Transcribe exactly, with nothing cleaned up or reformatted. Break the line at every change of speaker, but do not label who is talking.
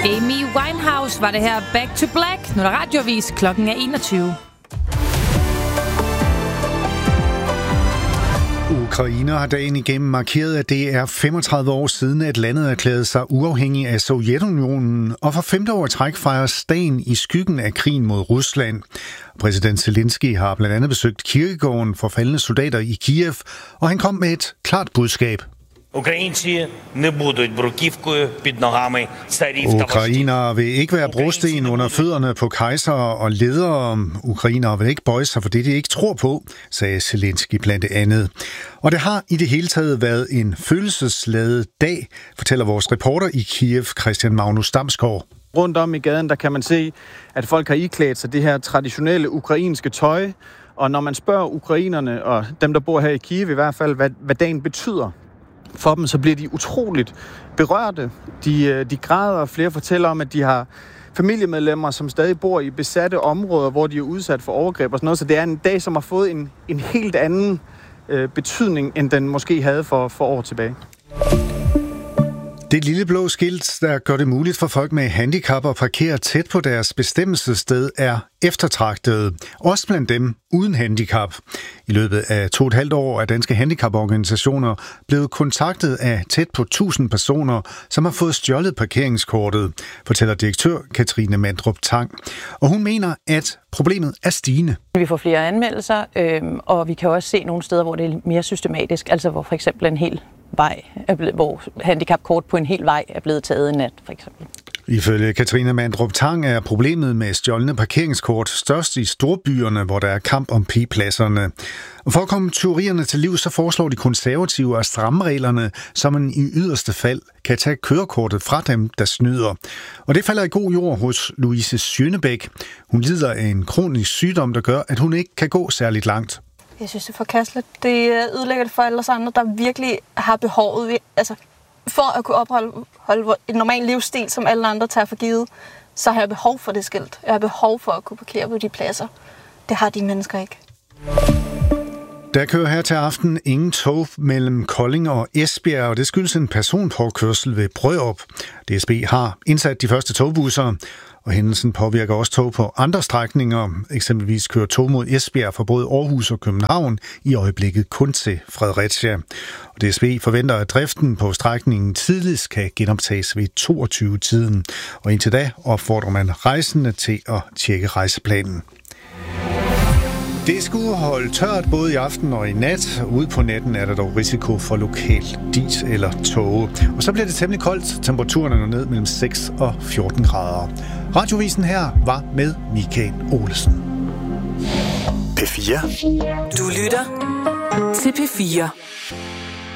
Amy Winehouse var det her. Back to Black. Nu er der radioavis. Klokken er enogtyve.
Ukrainer har dagen igennem markeret, at det er femogtredive år siden, at landet erklærede sig uafhængig af Sovjetunionen, og for femte år i træk fejres dagen i skyggen af krigen mod Rusland. Præsident Zelensky har blandt andet besøgt kirkegården for faldne soldater i Kiev, og han kom med et Klart budskab. Ukrainere vil ikke være brosten under fødderne på kejsere og ledere. Ukrainere vil ikke bøje sig for det, de ikke tror på, sagde Zelensky blandt andet. Og det har i det hele taget været en følelsesladet dag, fortæller vores reporter i Kiev, Christian Magnus Damsgaard.
Rundt om i gaden, der kan man se, at folk har iklædt sig det her traditionelle ukrainske tøj. Og når man spørger ukrainerne, og dem der bor her i Kiev i hvert fald, hvad, hvad dagen betyder for dem, så bliver de utroligt berørte. De, de græder, og flere fortæller om, at de har familiemedlemmer, som stadig bor i besatte områder, hvor de er udsat for overgreb og sådan noget. Så det er en dag, som har fået en, en helt anden øh, betydning, end den måske havde for, for år tilbage.
Det lille blå skilt, der gør det muligt for folk med handicap at parkere tæt på deres bestemmelsessted, er eftertragtet. Også blandt dem uden handicap. I løbet af to og et halvt år er danske handicaporganisationer blevet kontaktet af tæt på tusind personer, som har fået stjålet parkeringskortet, fortæller direktør Katrine Mandrup Tang. Og hun mener, at problemet er stigende.
Vi får flere anmeldelser, øh, og vi kan også se nogle steder, hvor det er mere systematisk, altså hvor for eksempel en hel vej, er blevet, hvor handicapkort på en hel vej er blevet taget en nat, for eksempel.
Ifølge Katrine Mandrup Tang er problemet med stjålne parkeringskort størst i storbyerne, hvor der er kamp om p-pladserne. Og for at komme tyverierne til liv, så foreslår de konservative at stramme reglerne, så man i yderste fald kan tage kørekortet fra dem, der snyder. Og det falder i god jord hos Louise Sjønebæk. Hun lider af en kronisk sygdom, der gør, at hun ikke kan gå særligt langt.
Jeg synes, det er forkasteligt. Det ødelægger det for alle os andre, der virkelig har behovet altså, for at kunne opholde en normal livsstil, som alle andre tager for givet. Så har jeg behov for det skilt. Jeg har behov for at kunne parkere på de pladser. Det har de mennesker ikke.
Der kører her til aften ingen tog mellem Kolding og Esbjerg, og det skyldes en personpåkørsel ved Brørup. D S B har indsat de første togbusser, og hændelsen påvirker også tog på andre strækninger. Eksempelvis kører tog mod Esbjerg fra både Aarhus og København i øjeblikket kun til Fredericia. Og D S B forventer, at driften på strækningen tidligst kan genoptages ved toogtyve-tiden. Og indtil da opfordrer man rejsende til at tjekke rejseplanen. Det skulle holde tørt både i aften og i nat. Ude på natten er der dog risiko for lokal dis eller tåge. Og så bliver det temmelig koldt. Temperaturen er ned mellem seks og fjorten grader. Radiovisen her var med Michael Olesen.
P fire. Du lytter til P fire.